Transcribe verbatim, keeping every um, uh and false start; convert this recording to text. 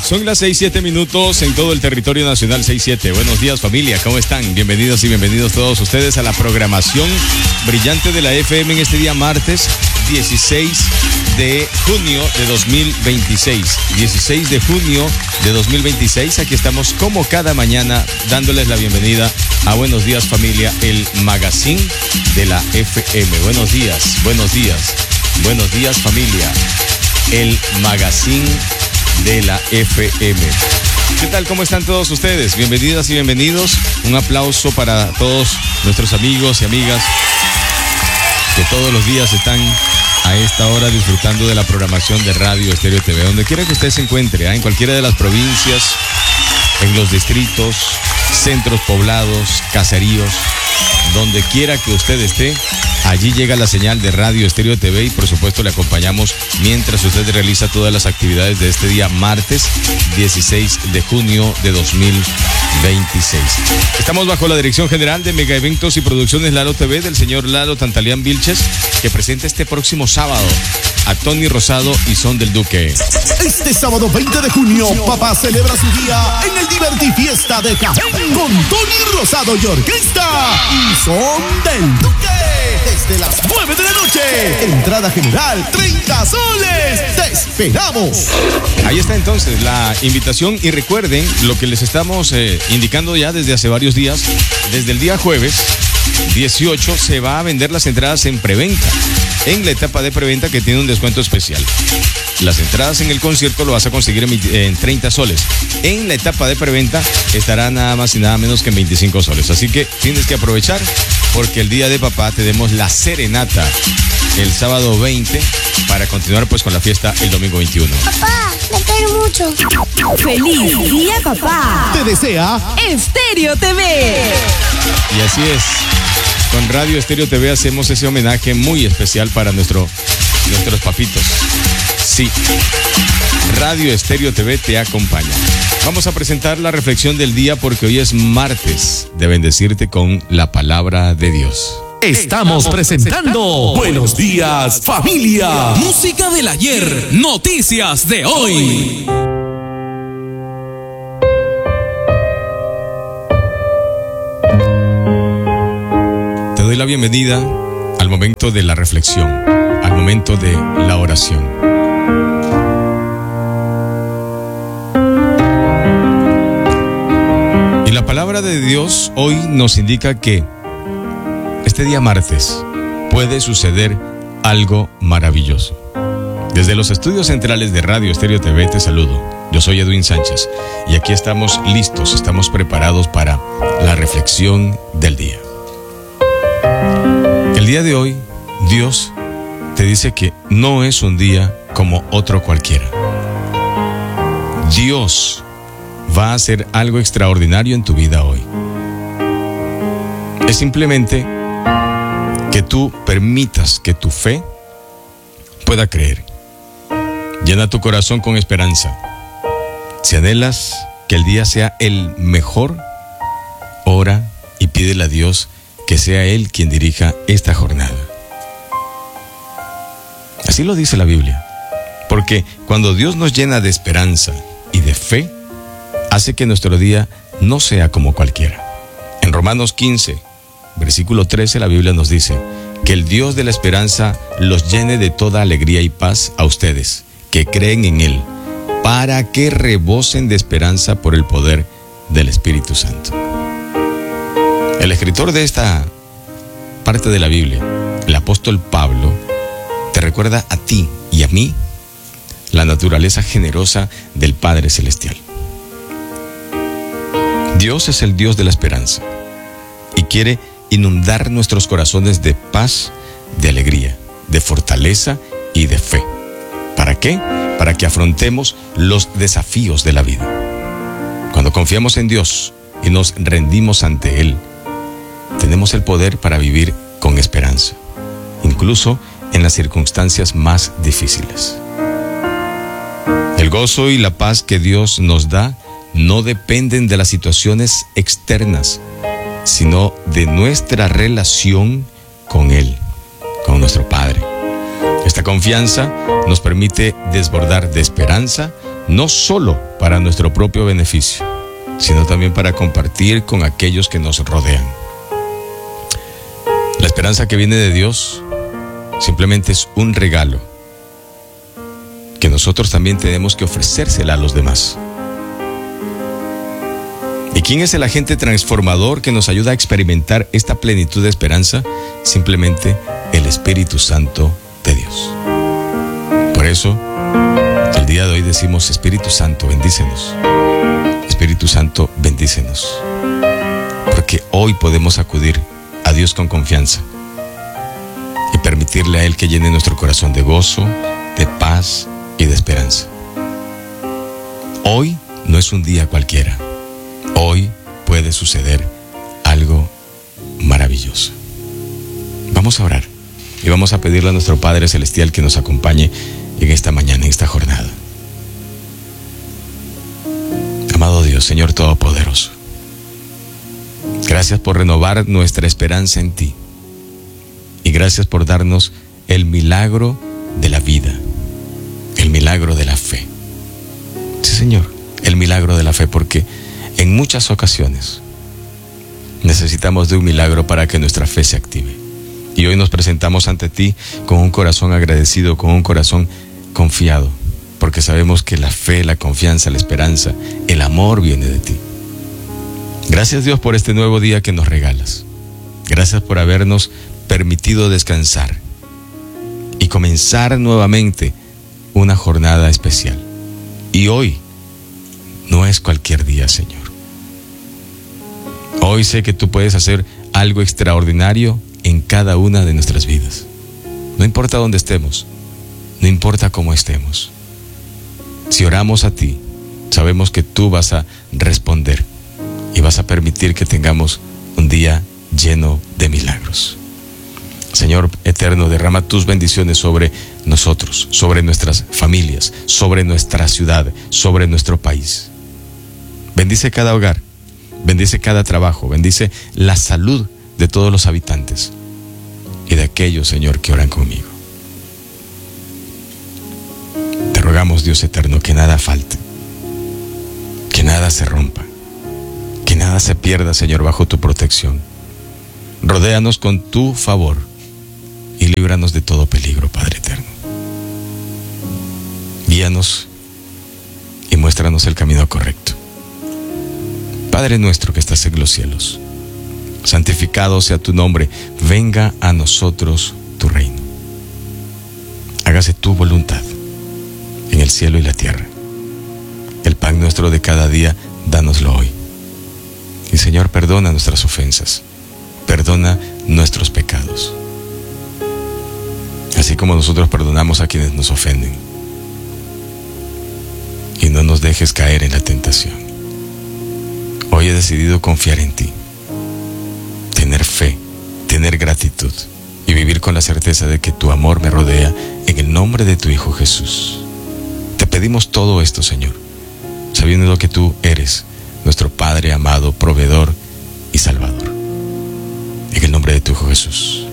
Son las seis, siete minutos en todo el territorio nacional, seis, siete. Buenos días, familia, ¿cómo están? Bienvenidos y bienvenidos todos ustedes a la programación brillante de la F M en este día martes dieciséis de junio de dos mil veintiséis. dieciséis de junio de dos mil veintiséis. Aquí estamos como cada mañana dándoles la bienvenida a Buenos Días, familia, el magazine de la F M. Buenos días, buenos días, buenos días, familia, el magazine de la F M. ¿Qué tal? ¿Cómo están todos ustedes? Bienvenidas y bienvenidos. Un aplauso para todos nuestros amigos y amigas que todos los días están a esta hora disfrutando de la programación de Radio Estéreo T V. Donde quiera que usted se encuentre, ¿eh? En cualquiera de las provincias, en los distritos, centros poblados, caseríos, donde quiera que usted esté, allí llega la señal de Radio Estéreo T V y por supuesto le acompañamos mientras usted realiza todas las actividades de este día martes dieciséis de junio de dos mil veintiséis. Estamos bajo la dirección general de Mega Eventos y Producciones Lalo T V del señor Lalo Tantalián Vilches, que presenta este próximo sábado a Tony Rosado y Son del Duque. Este sábado veinte de junio, papá celebra su día en el Divertifiesta de Cajén con Tony Rosado y orquesta y Son del Duque. Desde las nueve de la noche. Entrada general, treinta soles. ¡Te esperamos! Ahí está entonces la invitación y recuerden lo que les estamos eh, indicando ya desde hace varios días. Desde el día jueves dieciocho se va a vender las entradas en preventa, en la etapa de preventa que tiene un descuento especial. Las entradas en el concierto lo vas a conseguir en, en treinta soles. En la etapa de preventa estará nada más y nada menos que en veinticinco soles. Así que tienes que aprovechar porque el día de papá tenemos la serenata el sábado veinte para continuar pues con la fiesta el domingo veintiuno. Papá, te quiero mucho. ¡Feliz día, papá! Te desea Estéreo T V. Y así es. Con Radio Estéreo T V hacemos ese homenaje muy especial para nuestro, nuestros papitos. Sí, Radio Estéreo T V te acompaña. Vamos a presentar la reflexión del día porque hoy es martes de bendecirte con la palabra de Dios. Estamos presentando Buenos Días, familia. Música del ayer, noticias de hoy. Te doy la bienvenida al momento de la reflexión, al momento de la oración. Y la palabra de Dios hoy nos indica que este día martes puede suceder algo maravilloso. Desde los estudios centrales de Radio Estéreo T V te saludo. Yo soy Edwin Sánchez y aquí estamos listos, estamos preparados para la reflexión del día. El día de hoy, Dios te dice que no es un día como otro cualquiera. Dios va a hacer algo extraordinario en tu vida hoy. Es simplemente que tú permitas que tu fe pueda creer. Llena tu corazón con esperanza. Si anhelas que el día sea el mejor, ora y pídele a Dios que sea Él quien dirija esta jornada. Así lo dice la Biblia. Porque cuando Dios nos llena de esperanza y de fe, hace que nuestro día no sea como cualquiera. En Romanos quince, versículo trece, la Biblia nos dice que el Dios de la esperanza los llene de toda alegría y paz a ustedes, que creen en Él, para que rebosen de esperanza por el poder del Espíritu Santo. El escritor de esta parte de la Biblia, el apóstol Pablo, te recuerda a ti y a mí la naturaleza generosa del Padre Celestial. Dios es el Dios de la esperanza y quiere inundar nuestros corazones de paz, de alegría, de fortaleza y de fe. ¿Para qué? Para que afrontemos los desafíos de la vida. Cuando confiamos en Dios y nos rendimos ante Él, tenemos el poder para vivir con esperanza, incluso en las circunstancias más difíciles. El gozo y la paz que Dios nos da no dependen de las situaciones externas, sino de nuestra relación con Él, con nuestro Padre. Esta confianza nos permite desbordar de esperanza no solo para nuestro propio beneficio, sino también para compartir con aquellos que nos rodean. La esperanza que viene de Dios simplemente es un regalo que nosotros también tenemos que ofrecérsela a los demás. ¿Y quién es el agente transformador que nos ayuda a experimentar esta plenitud de esperanza? Simplemente el Espíritu Santo de Dios. Por eso, el día de hoy decimos: Espíritu Santo, bendícenos. Espíritu Santo, bendícenos. Porque hoy podemos acudir a Dios con confianza y permitirle a Él que llene nuestro corazón de gozo, de paz y de esperanza. Hoy no es un día cualquiera. Hoy puede suceder algo maravilloso. Vamos a orar y vamos a pedirle a nuestro Padre Celestial que nos acompañe en esta mañana, en esta jornada. Amado Dios, Señor Todopoderoso, gracias por renovar nuestra esperanza en ti. Y gracias por darnos el milagro de la vida, el milagro de la fe. Sí, Señor, el milagro de la fe, porque en muchas ocasiones necesitamos de un milagro para que nuestra fe se active. Y hoy nos presentamos ante ti con un corazón agradecido, con un corazón confiado, porque sabemos que la fe, la confianza, la esperanza, el amor viene de ti. Gracias, Dios, por este nuevo día que nos regalas. Gracias por habernos permitido descansar y comenzar nuevamente una jornada especial. Y hoy no es cualquier día, Señor. Hoy sé que tú puedes hacer algo extraordinario en cada una de nuestras vidas. No importa dónde estemos, no importa cómo estemos. Si oramos a ti, sabemos que tú vas a responder y vas a permitir que tengamos un día lleno de milagros. Señor eterno, derrama tus bendiciones sobre nosotros, sobre nuestras familias, sobre nuestra ciudad, sobre nuestro país. Bendice cada hogar, bendice cada trabajo, bendice la salud de todos los habitantes y de aquellos, Señor, que oran conmigo. Te rogamos, Dios eterno, que nada falte, que nada se rompa, que nada se pierda, Señor, bajo tu protección. Rodéanos con tu favor y líbranos de todo peligro, Padre eterno. Guíanos y muéstranos el camino correcto. Padre nuestro que estás en los cielos, santificado sea tu nombre, venga a nosotros tu reino. Hágase tu voluntad en el cielo y la tierra. El pan nuestro de cada día, dánoslo hoy. Y Señor, perdona nuestras ofensas, perdona nuestros pecados, así como nosotros perdonamos a quienes nos ofenden. Y no nos dejes caer en la tentación. Hoy he decidido confiar en ti, tener fe, tener gratitud y vivir con la certeza de que tu amor me rodea en el nombre de tu Hijo Jesús. Te pedimos todo esto, Señor, sabiendo que tú eres nuestro Padre amado, proveedor y Salvador. En el nombre de tu Hijo Jesús.